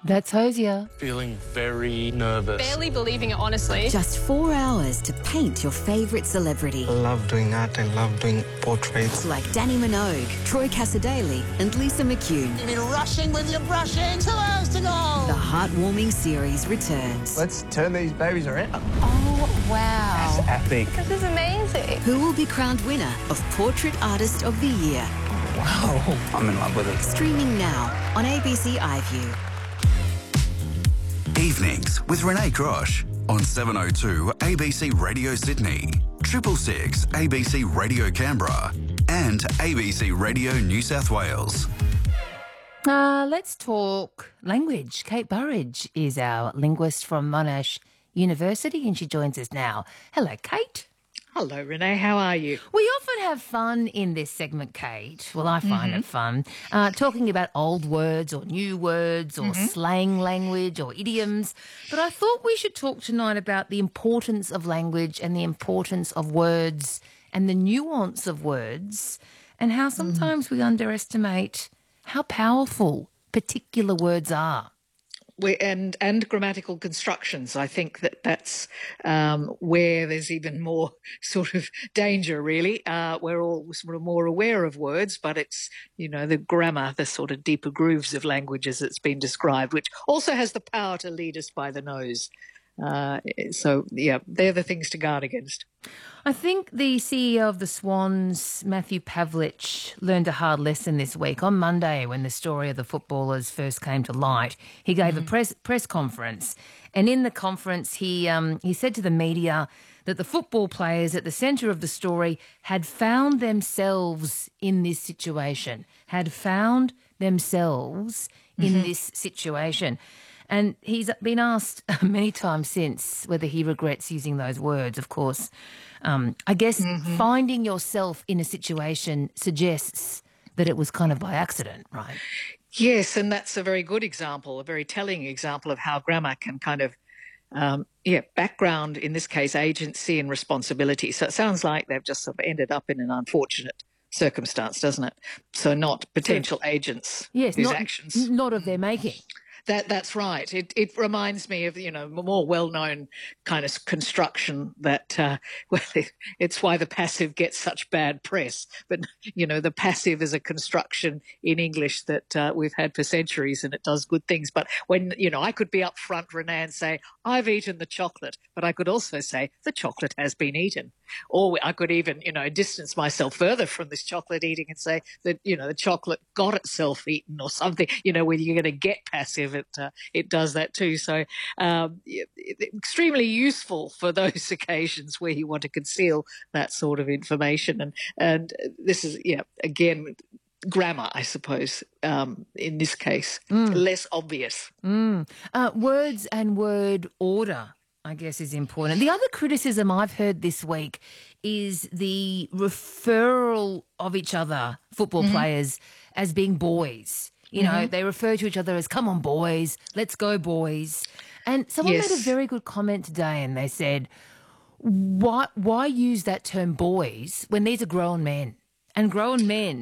That's Hosier. Feeling very nervous. Barely believing it, honestly. Just 4 hours to paint your favourite celebrity. I love doing art. I love doing portraits. Like Danny Minogue, Troy Cassadaly and Lisa McCune. You've been rushing with your brushing. 2 hours to go. The heartwarming series returns. Let's turn these babies around. Oh, wow. That's epic. This is amazing. Who will be crowned winner of Portrait Artist of the Year? Wow. I'm in love with it. Streaming now on ABC iView. Evenings with Renee Grosh on 702 ABC Radio Sydney, 666 ABC Radio Canberra and ABC Radio New South Wales. Let's talk language. Kate Burridge is our linguist from Monash University and she joins us now. Hello, Kate. Hello, Renee. How are you? We often have fun in this segment, Kate. Well, I find it fun. Talking about old words or new words or slang language or idioms. But I thought we should talk tonight about the importance of language and the importance of words and the nuance of words and how sometimes we underestimate how powerful particular words are. And grammatical constructions. I think that's where there's even more sort of danger, really. We're all sort of more aware of words, but it's, the grammar, the sort of deeper grooves of language as it's been described, which also has the power to lead us by the nose. So, they're the things to guard against. I think the CEO of the Swans, Matthew Pavlich, learned a hard lesson this week. On Monday, when the story of the footballers first came to light, he gave a press conference. And in the conference, he said to the media that the football players at the centre of the story had found themselves in this situation, this situation. And he's been asked many times since whether he regrets using those words, of course. I guess finding yourself in a situation suggests that it was kind of by accident, right? Yes, and that's a very good example, a very telling example of how grammar can kind of, background, in this case, agency and responsibility. So it sounds like they've just sort of ended up in an unfortunate circumstance, doesn't it? So not potential agents whose actions. Not of their making. That's right. It reminds me of, a more well-known kind of construction that, it's why the passive gets such bad press. But, the passive is a construction in English that we've had for centuries and it does good things. But when, I could be up front, Renee, and say, I've eaten the chocolate, but I could also say the chocolate has been eaten. Or I could even, distance myself further from this chocolate eating and say that, the chocolate got itself eaten or something, when you're going to get passive, it does that too. So extremely useful for those occasions where you want to conceal that sort of information. And this is, again, grammar, I suppose, in this case, less obvious. Words and word order, I guess, is important. The other criticism I've heard this week is the referral of each other, football players, as being boys. They refer to each other as, come on, boys, let's go, boys. And someone made a very good comment today and they said, why use that term boys when these are grown men? And grown men